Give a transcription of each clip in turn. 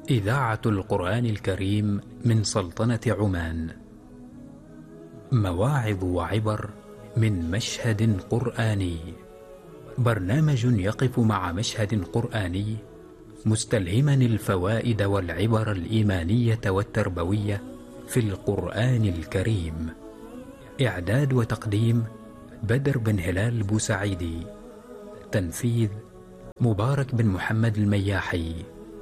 إذاعة القرآن الكريم من سلطنة عمان. مواعظ وعبر من مشهد قرآني. برنامج يقف مع مشهد قرآني مستلهما الفوائد والعبر الإيمانية والتربوية في القرآن الكريم. إعداد وتقديم بدر بن هلال البوسعيدي. تنفيذ مبارك بن محمد المياحي.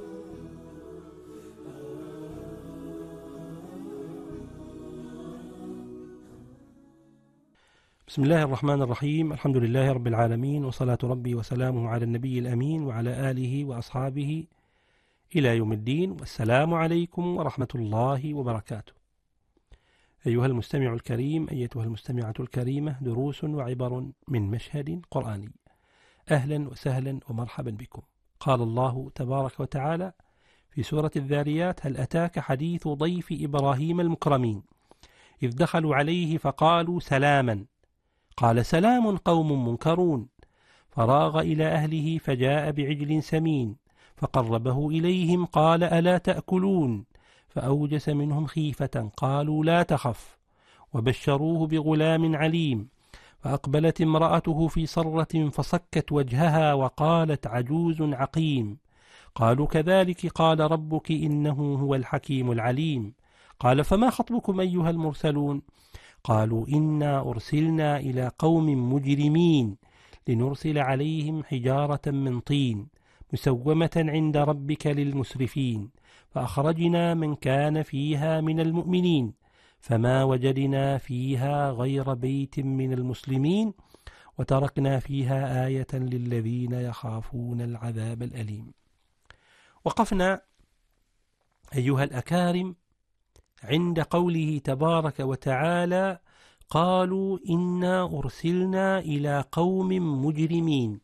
بسم الله الرحمن الرحيم. الحمد لله رب العالمين، وصلاة ربي وسلامه على النبي الأمين وعلى آله وأصحابه إلى يوم الدين، والسلام عليكم ورحمة الله وبركاته. أيها المستمع الكريم، أيتها المستمعة الكريمة، دروس وعبر من مشهد قرآني. أهلا وسهلا ومرحبا بكم. قال الله تبارك وتعالى في سورة الذاريات: هل أتاك حديث ضيف إبراهيم المكرمين إذ دخلوا عليه فقالوا سلاما قال سلام قوم منكرون فراغ إلى أهله فجاء بعجل سمين فقربه إليهم قال ألا تأكلون فأوجس منهم خيفة قالوا لا تخف وبشروه بغلام عليم فأقبلت امرأته في صرة فصكت وجهها وقالت عجوز عقيم قالوا كذلك قال ربك إنه هو الحكيم العليم قال فما خطبكم أيها المرسلون قالوا إنا أرسلنا إلى قوم مجرمين لنرسل عليهم حجارة من طين مسومة عند ربك للمسرفين فأخرجنا من كان فيها من المؤمنين فما وجدنا فيها غير بيت من المسلمين وتركنا فيها آية للذين يخافون العذاب الأليم. وقفنا أيها الأكارم عند قوله تبارك وتعالى: قالوا إنا أرسلنا إلى قوم مجرمين،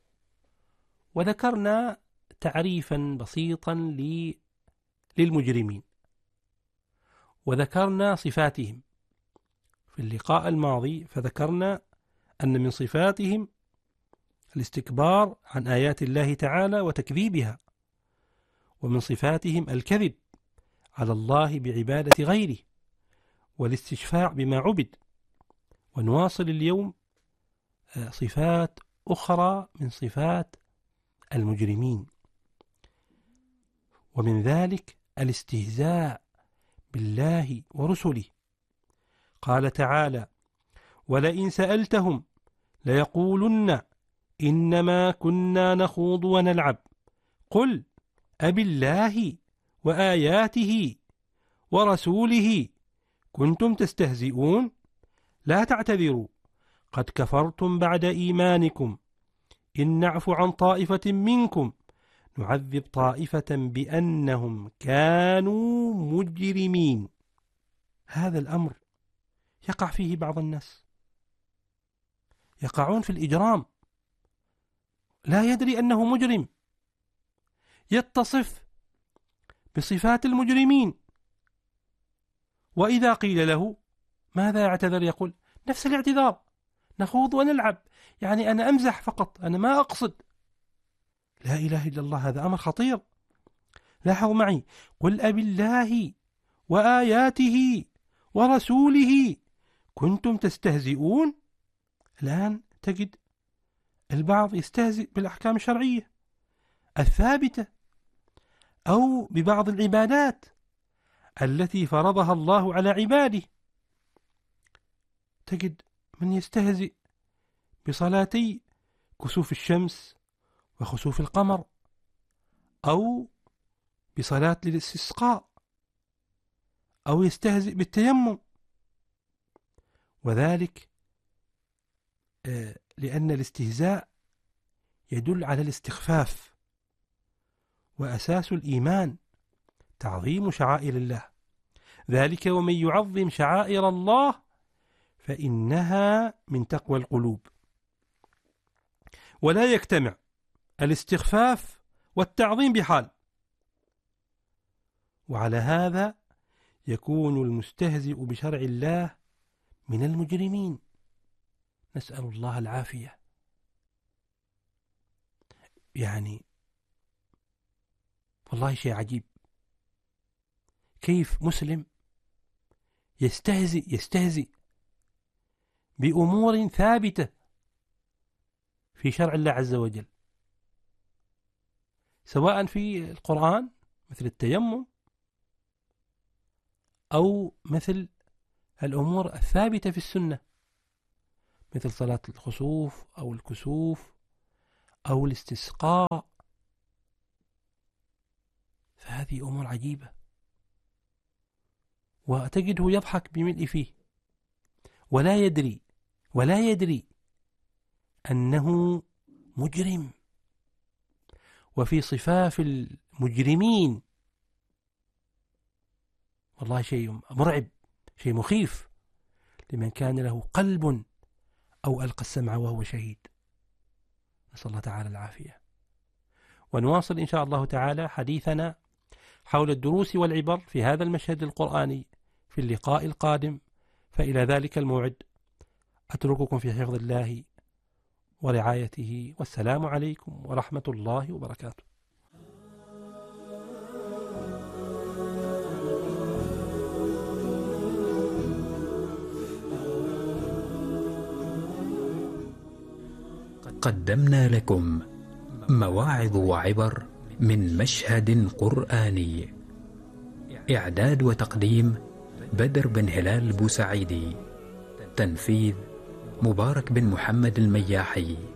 وذكرنا تعريفا بسيطا للمجرمين، وذكرنا صفاتهم في اللقاء الماضي، فذكرنا أن من صفاتهم الاستكبار عن آيات الله تعالى وتكذيبها، ومن صفاتهم الكذب على الله بعبادة غيره والاستشفاع بما عبد. ونواصل اليوم صفات أخرى من صفات المجرمين، ومن ذلك الاستهزاء بالله ورسله. قال تعالى: ولئن سألتهم ليقولن إنما كنا نخوض ونلعب قل أبالله وآياته ورسوله كنتم تستهزئون لا تعتذروا قد كفرتم بعد إيمانكم إن نعف عن طائفة منكم نعذب طائفة بأنهم كانوا مجرمين. هذا الأمر يقع فيه بعض الناس، يقعون في الإجرام، لا يدري أنه مجرم، يتصف بصفات المجرمين، وإذا قيل له ماذا يعتذر يقول نفس الاعتذار: نخوض ونلعب، يعني أنا أمزح فقط، أنا ما أقصد. لا إله إلا الله، هذا أمر خطير. لاحظوا معي: قل أبالله وآياته ورسوله كنتم تستهزئون. الآن تجد البعض يستهزئ بالأحكام الشرعية الثابتة أو ببعض العبادات التي فرضها الله على عباده. تجد من يستهزئ بصلاتي كسوف الشمس وخسوف القمر، أو بصلاة الاستسقاء، أو يستهزئ بالتيمم، وذلك لأن الاستهزاء يدل على الاستخفاف، وأساس الإيمان تعظيم شعائر الله، ذلك ومن يعظم شعائر الله فإنها من تقوى القلوب. ولا يجتمع الاستخفاف والتعظيم بحال، وعلى هذا يكون المستهزئ بشرع الله من المجرمين، نسأل الله العافية. يعني والله شيء عجيب. كيف مسلم يستهزئ بأمور ثابتة في شرع الله عز وجل، سواء في القرآن مثل التيمم أو مثل الأمور الثابتة في السنة مثل صلاة الخسوف أو الكسوف أو الاستسقاء. فهذه أمور عجيبة، وتجده يضحك بملء فيه ولا يدري أنه مجرم، وفي صفاف المجرمين. والله شيء مرعب، شيء مخيف لمن كان له قلب أو ألقى السمع وهو شهيد. نسأل الله تعالى العافية. ونواصل إن شاء الله تعالى حديثنا حول الدروس والعبر في هذا المشهد القرآني في اللقاء القادم، فإلى ذلك الموعد أترككم في حفظ الله ورعايته، والسلام عليكم ورحمة الله وبركاته. قدمنا لكم مواعظ وعبر من مشهد قرآني. إعداد وتقديم بدر بن هلال بوسعيدي. تنفيذ مبارك بن محمد المياحي.